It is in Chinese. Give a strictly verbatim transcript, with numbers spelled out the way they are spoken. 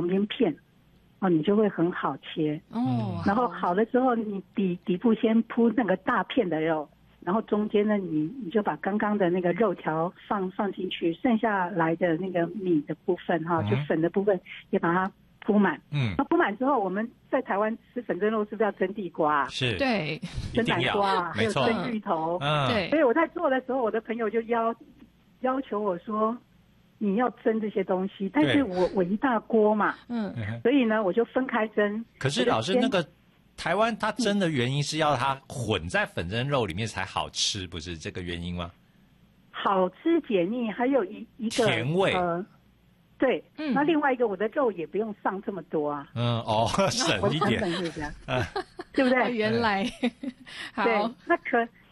旁边片，哦，你就会很好切哦。 然后好了之后，你底底部先铺那个大片的肉，然后中间呢，你你就把刚刚的那个肉条放放进去，剩下来的那个米的部分哈，就粉的部分也把它铺满。嗯，那铺满之后，我们在台湾吃粉蒸肉是不是要蒸地瓜？ 是， 对， 蒸南瓜，还有蒸芋头。 嗯， 对。 所以我在做的时候，我的朋友就要要求我说，你要蒸这些东西，但是我我一大锅嘛，嗯，所以呢，我就分开蒸。 可是老师那个。台湾它蒸的原因是要它混在粉蒸肉里面才好吃，不是这个原因吗？ 好吃解腻，还有一一个甜味。 呃，对，嗯，那另外一个我的肉也不用上这么多啊。 嗯，哦，省一点， 是这样，对不对？ 原来， 对，那可